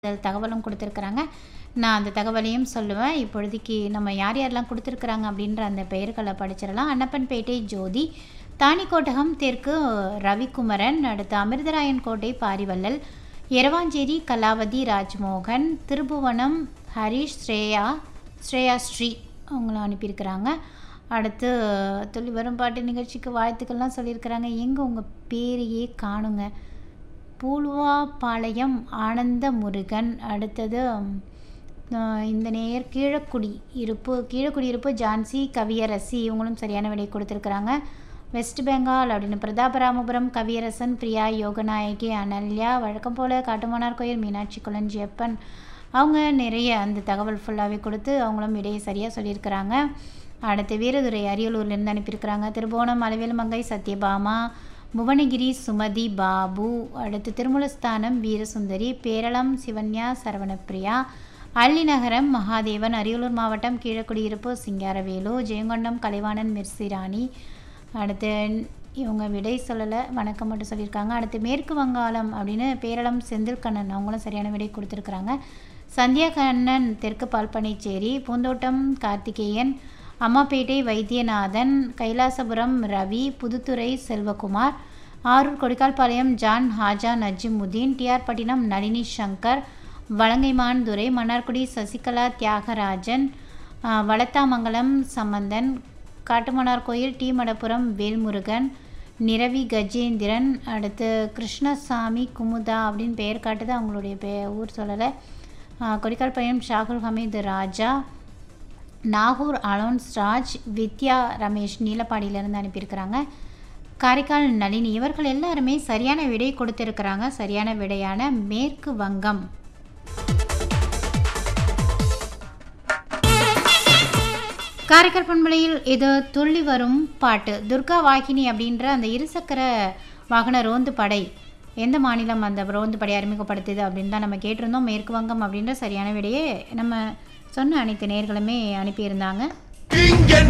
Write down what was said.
தகவலும் கொடுத்துருக்குறாங்க. நான் அந்த தகவலையும் சொல்லுவேன். இப்பொழுதைக்கு நம்ம யார் யாரெல்லாம் கொடுத்துருக்குறாங்க அப்படின்ற அந்த பெயர்களை படிச்சிடலாம். அன்னப்பன்பேட்டை ஜோதி, தாணிக்கோட்டகம் தெற்கு ரவிக்குமரன், அடுத்து அமிர்தராயன் கோட்டை பாரிவள்ளல், எரவாஞ்சேரி கலாவதி ராஜ்மோகன், திருபுவனம் ஹரிஷ், ஸ்ரேயா ஸ்ரீ அவங்கள அனுப்பியிருக்கிறாங்க. அடுத்து துள்ளி வரும் பாட்டு நிகழ்ச்சிக்கு வாழ்த்துக்கள்லாம் சொல்லியிருக்கிறாங்க. எங்கே உங்கள் பேரையே காணுங்க. பூலுவாபாளையம் ஆனந்த முருகன். அடுத்தது இந்த நேயர் கீழக்குடியிருப்பு ஜான்சி கவியரசி, இவங்களும் சரியான விடை கொடுத்துருக்குறாங்க. வெஸ்ட் பெங்கால் அப்படின்னு பிரதாபராமபுரம் கவியரசன், பிரியா யோகநாயகி, அனல்யா, வழக்கம் போல் காட்டுமன்னார் கோயில் மீனாட்சி குளஞ்சியப்பன், அவங்க நிறைய அந்த தகவல் ஃபுல்லாகவே கொடுத்து அவங்களும் விடையை சரியாக சொல்லியிருக்கிறாங்க. அடுத்து வீரதுரை அரியலூர்லேருந்து அனுப்பியிருக்கிறாங்க. திருபுவனம் அளவேல் மங்கை சத்யபாமா, புவனகிரி சுமதி பாபு, அடுத்து திருமுலஸ்தானம் வீரசுந்தரி, பேரளம் சிவன்யா சரவணப்பிரியா, அள்ளிநகரம் மகாதேவன், அரியலூர் மாவட்டம் கீழக்குடியிருப்பு சிங்காரவேலு, ஜெயங்கொண்டம் கலைவாணன் மிர்சிராணி. அடுத்து இவங்க விடை சொல்லலை, வணக்கம் மட்டும் சொல்லியிருக்காங்க. அடுத்து மேற்கு வங்காளம் அப்படின்னு பேரளம் செந்தில்கண்ணன், அவங்களும் சரியான விடை கொடுத்துருக்குறாங்க. சந்தியா கண்ணன் தெற்கு பால்பனைச்சேரி, பூந்தோட்டம் கார்த்திகேயன், அம்மாப்பேட்டை வைத்தியநாதன், கைலாசபுரம் ரவி, புதுத்துறை செல்வகுமார், ஆரூர் கொடிக்கால்பாளையம் ஜான் ஹாஜா நஜிமுதீன், டிஆர் பட்டினம் நளினி சங்கர், வலங்கைமான் துரை, மன்னார்குடி சசிகலா தியாகராஜன், வளத்தாமங்கலம் சம்பந்தன், காட்டுமன்னார் கோயில் டி மடப்புரம் வேல்முருகன், நிரவி கஜேந்திரன், அடுத்து கிருஷ்ணசாமி குமுதா அப்படின்னு பெயர் காட்டுது, அவங்களுடைய ஊர் சொல்லலை. கொடிக்கால்பாளையம் ஷாகுல் ஹமீது ராஜா, நாகூர் அலோன்ஸ் ராஜ், வித்யா ரமேஷ் நீலப்பாடியிலேருந்து அனுப்பியிருக்கிறாங்க. காரைக்கால் நளினி, இவர்கள் எல்லாருமே சரியான விடை கொடுத்துருக்கிறாங்க. சரியான விடையான மேற்கு வங்கம். காரைக்கால் பண்பலையில் இது துள்ளி வரும் பாட்டு. துர்கா வாகினி அப்படின்ற அந்த இருசக்கர வாகன ரோந்து படை எந்த மாநிலம் அந்த ரோந்து படை அறிமுகப்படுத்துது அப்படின்னு தான் நம்ம கேட்டிருந்தோம். மேற்கு வங்கம் அப்படின்ற சரியான விடையே நம்ம சொன்ன அனைத்து நேயர்களுமே அனுப்பியிருந்தாங்க.